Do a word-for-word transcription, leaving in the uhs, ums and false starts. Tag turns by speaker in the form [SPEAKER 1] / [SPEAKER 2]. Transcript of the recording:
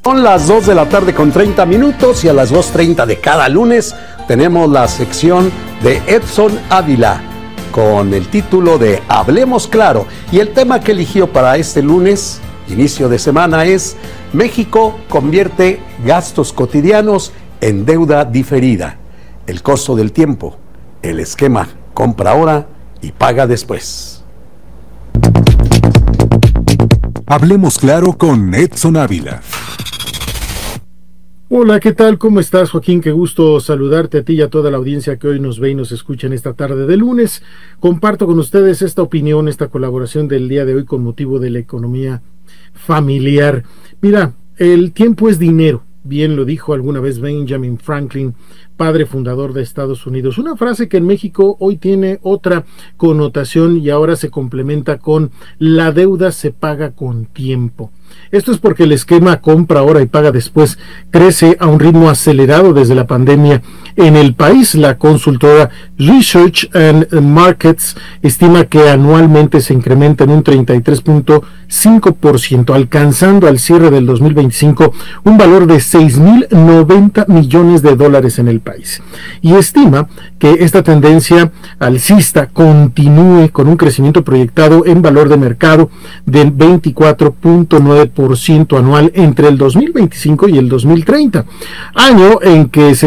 [SPEAKER 1] Son las dos de la tarde con treinta minutos y a las dos treinta de cada lunes tenemos la sección de Edson Ávila con el título de Hablemos Claro, y el tema que eligió para este lunes, inicio de semana, es México convierte gastos cotidianos en deuda diferida, el costo del tiempo, el esquema compra ahora y paga después.
[SPEAKER 2] Hablemos Claro con Edson Ávila.
[SPEAKER 3] Hola, ¿qué tal? ¿Cómo estás, Joaquín? Qué gusto saludarte a ti y a toda la audiencia que hoy nos ve y nos escucha en esta tarde de lunes. Comparto con ustedes esta opinión, esta colaboración del día de hoy con motivo de la economía familiar. Mira, el tiempo es dinero. Bien lo dijo alguna vez Benjamin Franklin, padre fundador de Estados Unidos. Una frase que en México hoy tiene otra connotación y ahora se complementa con la deuda se paga con tiempo. Esto es porque el esquema compra ahora y paga después crece a un ritmo acelerado desde la pandemia en el país. La consultora Research and Markets estima que anualmente se incrementa en un treinta y tres punto cinco por ciento, alcanzando al cierre del dos mil veinticinco un valor de seis mil noventa millones de dólares en el país. Y estima que esta tendencia alcista continúe con un crecimiento proyectado en valor de mercado del veinticuatro punto nueve por ciento anual entre el dos mil veinticinco y el dos mil treinta, año en que se